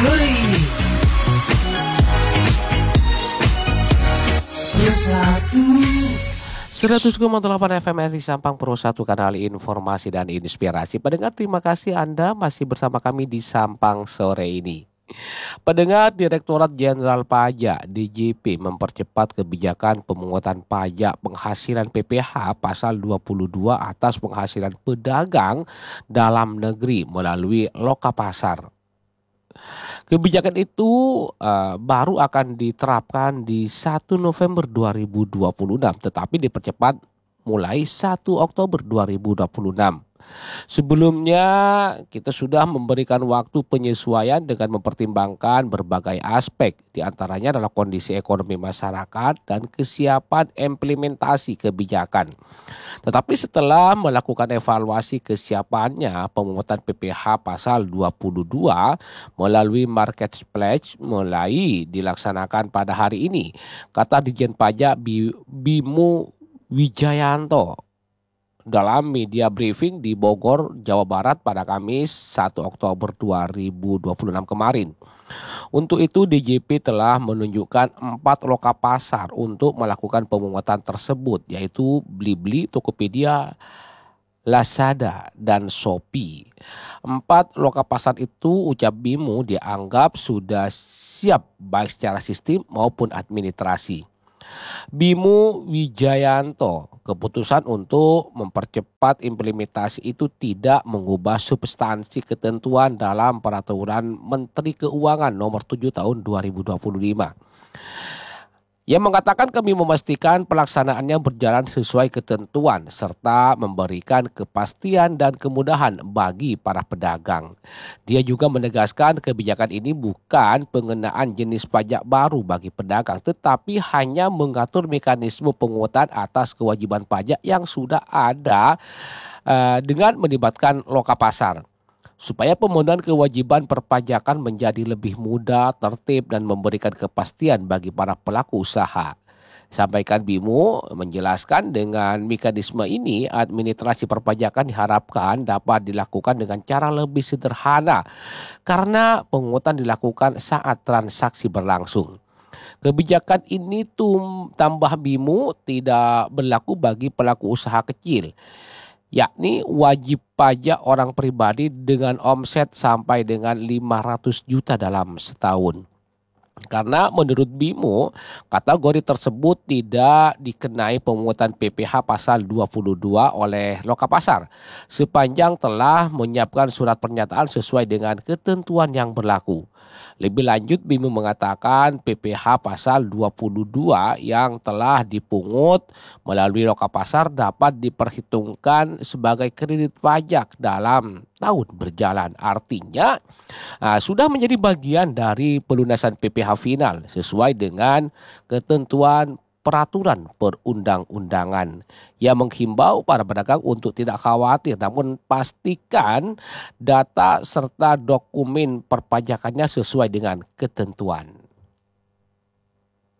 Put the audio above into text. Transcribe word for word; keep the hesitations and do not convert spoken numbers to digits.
sore ini. Bersatu seratus koma delapan F M R I Sampang Pro satu, kanal informasi dan inspirasi. Pendengar, terima kasih Anda masih bersama kami di Sampang sore ini. Pendengar, Direktorat Jenderal Pajak D J P mempercepat kebijakan pemungutan pajak penghasilan P P H pasal dua puluh dua atas penghasilan pedagang dalam negeri melalui loka pasar. Kebijakan itu uh, baru akan diterapkan di satu November dua ribu dua puluh enam, tetapi dipercepat mulai satu Oktober dua ribu dua puluh enam. Sebelumnya kita sudah memberikan waktu penyesuaian dengan mempertimbangkan berbagai aspek, diantaranya adalah kondisi ekonomi masyarakat dan kesiapan implementasi kebijakan. Tetapi setelah melakukan evaluasi kesiapannya, pemungutan P P H pasal dua puluh dua melalui market pledge mulai dilaksanakan pada hari ini, kata Dijen Pajak Bimo Wijayanto dalam media briefing di Bogor, Jawa Barat pada Kamis satu Oktober dua ribu dua puluh enam kemarin. Untuk itu D J P telah menunjukkan empat loka pasar untuk melakukan pemungutan tersebut, yaitu Blibli, Tokopedia, Lazada, dan Shopee. Empat loka pasar itu, ucap Bimo, dianggap sudah siap baik secara sistem maupun administrasi. Bimo Wijayanto, keputusan untuk mempercepat implementasi itu tidak mengubah substansi ketentuan dalam Peraturan Menteri Keuangan Nomor tujuh Tahun dua ribu dua puluh lima. Yang mengatakan kami memastikan pelaksanaannya berjalan sesuai ketentuan serta memberikan kepastian dan kemudahan bagi para pedagang. Dia juga menegaskan kebijakan ini bukan pengenaan jenis pajak baru bagi pedagang, tetapi hanya mengatur mekanisme penguatan atas kewajiban pajak yang sudah ada uh, dengan melibatkan loka pasar, supaya pemenuhan kewajiban perpajakan menjadi lebih mudah, tertib, dan memberikan kepastian bagi para pelaku usaha. Sampaikan Bimo menjelaskan dengan mekanisme ini, administrasi perpajakan diharapkan dapat dilakukan dengan cara lebih sederhana karena pemungutan dilakukan saat transaksi berlangsung. Kebijakan ini tuh, tambah Bimo, tidak berlaku bagi pelaku usaha kecil, yakni wajib pajak orang pribadi dengan omset sampai dengan lima ratus juta dalam setahun. Karena menurut Bimo, kategori tersebut tidak dikenai pemungutan P P H pasal dua puluh dua oleh loka pasar sepanjang telah menyiapkan surat pernyataan sesuai dengan ketentuan yang berlaku. Lebih lanjut, Bimo mengatakan P P H pasal dua puluh dua yang telah dipungut melalui loka pasar dapat diperhitungkan sebagai kredit pajak dalam tahun berjalan. Artinya uh, sudah menjadi bagian dari pelunasan P P H final sesuai dengan ketentuan peraturan perundang-undangan, yang menghimbau para pedagang untuk tidak khawatir namun pastikan data serta dokumen perpajakannya sesuai dengan ketentuan.